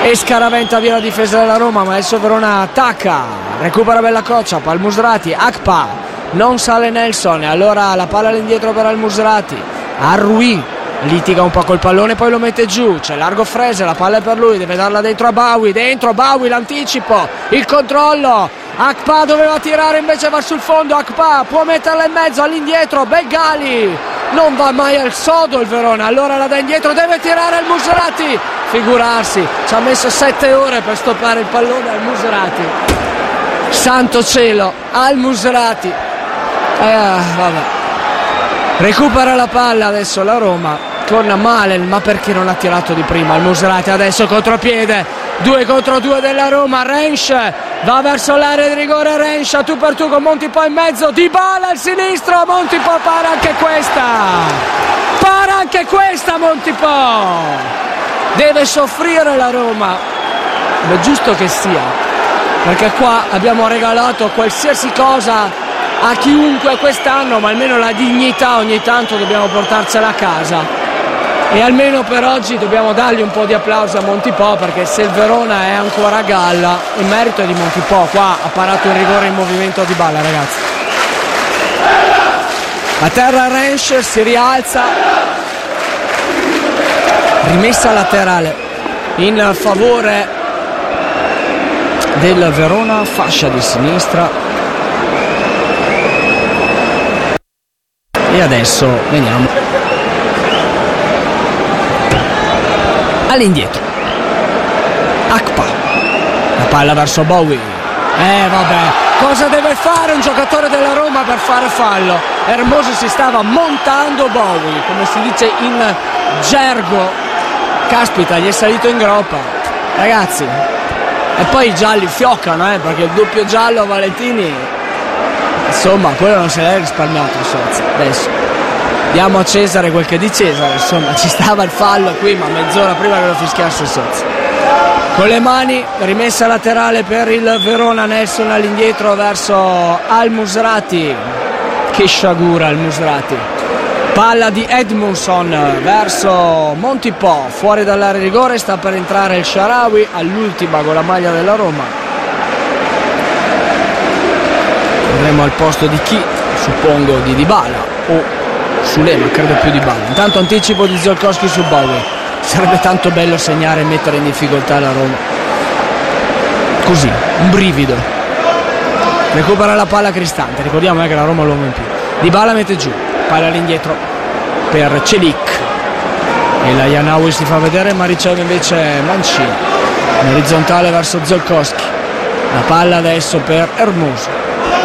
e scaraventa via la difesa della Roma, ma adesso Verona attacca, recupera bella Kocap, Al-Musrati, Akpa, non sale Nelson, e allora la palla all'indietro per Al-Musrati, Arrui litiga un po' col pallone, poi lo mette giù, c'è largo Frese, la palla è per lui, deve darla dentro a Bawi, l'anticipo, il controllo, Akpa doveva tirare, invece va sul fondo, Akpa può metterla in mezzo, all'indietro Belgali, non va mai al sodo il Verona, allora la dà indietro, deve tirare Al-Musrati, figurarsi, ci ha messo 7 ore per stoppare il pallone Al-Musrati, santo cielo, Al-Musrati, vabbè. Recupera la palla adesso la Roma con Malen, ma perché non ha tirato di prima Al-Musrati, adesso contropiede, 2 contro 2 della Roma, Rensch va verso l'area di rigore, Rensch a tu per tu con Montipo in mezzo, Dybala al sinistro, Montipo para anche questa Montipo, deve soffrire la Roma, ma è giusto che sia, perché qua abbiamo regalato qualsiasi cosa a chiunque quest'anno, ma almeno la dignità ogni tanto dobbiamo portarcela a casa, e almeno per oggi dobbiamo dargli un po' di applauso a Montipo, perché se il Verona è ancora a galla il merito è di Montipo. Qua ha parato il rigore in movimento di Dybala, ragazzi, a terra Rensch, si rialza, rimessa laterale in favore del Verona, fascia di sinistra. E adesso veniamo all'indietro, Akpa, la palla verso Bowie, vabbè, cosa deve fare un giocatore della Roma per fare fallo? Hermoso si stava montando Bowie, come si dice in gergo, caspita, gli è salito in groppa, ragazzi, e poi i gialli fioccano, perché il doppio giallo a Valentini, insomma, quello non se l'è risparmiato Sozzi. Adesso diamo a Cesare quel che è di Cesare, insomma, ci stava il fallo qui, ma mezz'ora prima che lo fischiasse Sozzi. Con le mani, rimessa laterale per il Verona, Nelson all'indietro verso Al-Musrati, che sciagura Al-Musrati, palla di Edmundson verso Montipo, fuori dall'area di rigore, sta per entrare il Shaarawy all'ultima con la maglia della Roma. Vedremo al posto di chi, suppongo di Dybala o Sulema, credo più Dybala. Intanto anticipo di Ziolkowski su Bowie, sarebbe tanto bello segnare e mettere in difficoltà la Roma, così, un brivido. Recupera la palla Cristante, ricordiamo che la Roma è l'uomo in più. Dybala mette giù, palla all'indietro per Celik, e la Janawi si fa vedere, ma riceve invece Mancini in orizzontale verso Ziolkowski. La palla adesso per Hermoso,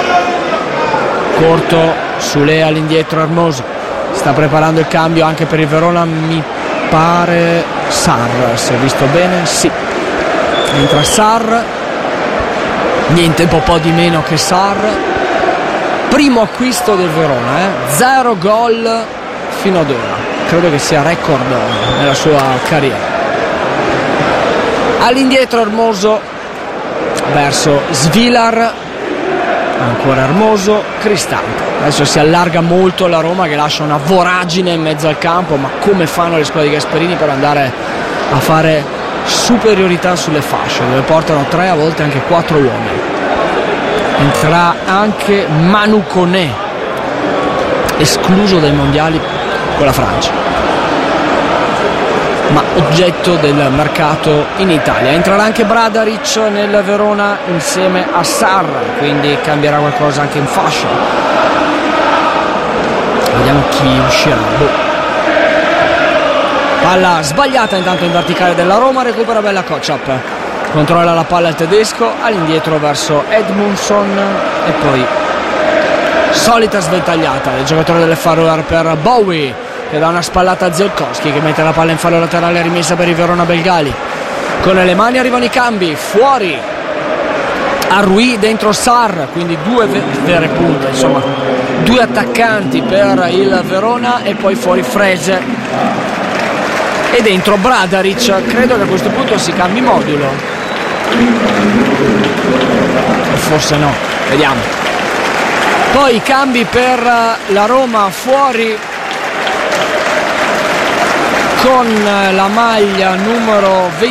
corto, Sule all'indietro, Hermoso sta preparando il cambio anche per il Verona, mi pare Sarr, se ho visto bene, sì, entra Sarr, niente po' di meno che Sarr, primo acquisto del Verona, 0 gol fino ad ora, credo che sia record nella sua carriera. All'indietro Hermoso verso Svilar, ancora Hermoso, Cristante. Adesso si allarga molto la Roma, che lascia una voragine in mezzo al campo, ma come fanno le squadre di Gasperini per andare a fare superiorità sulle fasce, dove portano 3, a volte anche 4 uomini. Entrerà anche Manu Koné, escluso dai mondiali con la Francia, ma oggetto del mercato in Italia. Entrerà anche Bradaric nel Verona insieme a Sarr, quindi cambierà qualcosa anche in fascia. Vediamo chi uscirà. Palla sbagliata intanto in verticale della Roma, recupera bella Kocap, controlla la palla il tedesco, all'indietro verso Edmundson, e poi solita sventagliata del giocatore delle Faroe per Bowie, che dà una spallata a Ziolkowski, che mette la palla in fallo laterale, rimessa per il Verona Belgali. Con le mani arrivano i cambi, fuori Arrui, dentro Sarr, quindi 2 vere punte, insomma 2 attaccanti per il Verona, e poi fuori Frese e dentro Bradaric. Credo che a questo punto si cambi modulo, o forse no, vediamo. Poi i cambi per la Roma, fuori con la maglia numero 20